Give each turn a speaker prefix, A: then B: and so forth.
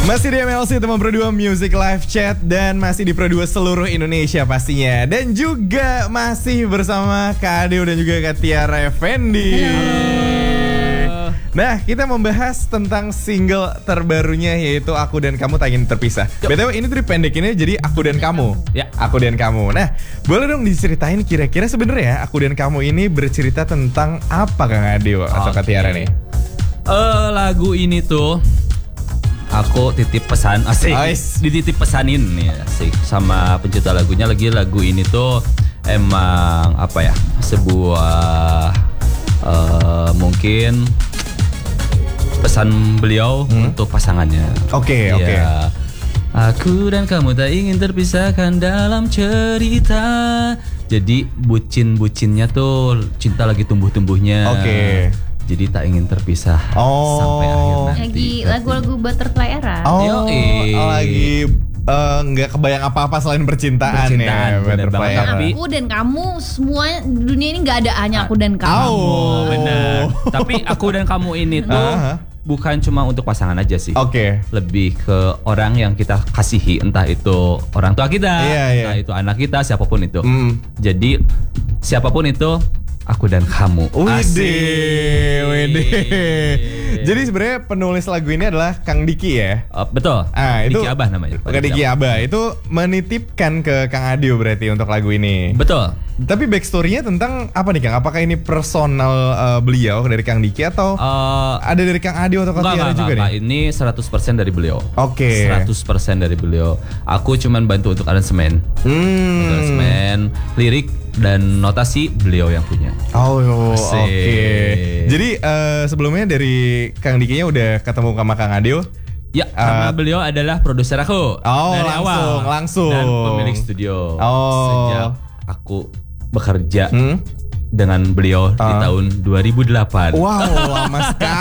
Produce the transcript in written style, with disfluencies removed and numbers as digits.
A: Masih di MLC teman Pro 2 Music Live Chat dan masih di Pro 2 seluruh Indonesia pastinya. Dan juga masih bersama Kak Adeo dan juga Kak Tiara Effendi. Nah, kita membahas tentang single terbarunya yaitu Aku dan Kamu Tak Ingin Terpisah. BTW ini tuh dipendekinnya jadi Aku dan Kamu.
B: Ya,
A: Aku dan Kamu. Nah, boleh dong diceritain kira-kira sebenarnya Aku dan Kamu ini bercerita tentang apa Kang Adeo atau Kak Tiara nih?
B: Lagu ini tuh aku titip pesan asik. Dititip pesanin nih asik sama pencipta lagunya. Lagi lagu ini tuh emang apa ya? Sebuah mungkin pesan beliau untuk pasangannya.
A: Oke.
B: Aku dan kamu tak ingin terpisahkan dalam cerita. Jadi bucin-bucinnya tuh cinta lagi tumbuh-tumbuhnya.
A: Oke.
B: Jadi tak ingin terpisah sampai akhir nanti.
C: Lagi lagu-lagu Butterfly Era.
A: Lagi nggak kebayang apa-apa selain percintaan ya.
B: Bener banget.
C: Tapi aku dan kamu semua dunia ini nggak ada hanya aku dan kamu.
B: Benar. Tapi aku dan kamu ini tuh bukan cuma untuk pasangan aja sih.
A: Oke.
B: Lebih ke orang yang kita kasihi, entah itu orang tua kita, entah itu anak kita, siapapun itu. Jadi siapapun itu, aku dan kamu.
A: Wede. Jadi sebenarnya penulis lagu ini adalah Kang Diki ya?
B: Betul.
A: Itu
B: Diki Abah namanya.
A: Kang Diki Abah itu menitipkan ke Kang Adeo berarti untuk lagu ini.
B: Betul.
A: Tapi backstory-nya tentang apa nih Kang? Apakah ini personal beliau dari Kang Diki atau ada dari Kang Adeo atau Kang Tiara juga nih?
B: Ini 100% dari beliau.
A: Oke.
B: 100% dari beliau. Aku cuman bantu untuk aransemen. Aransemen, lirik dan notasi beliau yang punya.
A: Oke. Jadi sebelumnya dari Kang Dikinya udah ketemu sama Kang Adeo?
B: Ya, karena beliau adalah produser aku dari
A: langsung
B: dan pemilik studio. Sejak aku bekerja dengan beliau di tahun 2008.
A: Wow, lama sekali.